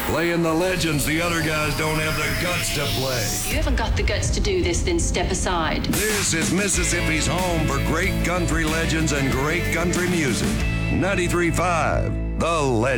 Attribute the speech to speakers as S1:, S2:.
S1: Playing the legends the other guys don't have the guts to play.
S2: If you haven't got the guts to do this, then step aside.
S1: This is Mississippi's home for great country legends and great country music. 93.5, The Legend.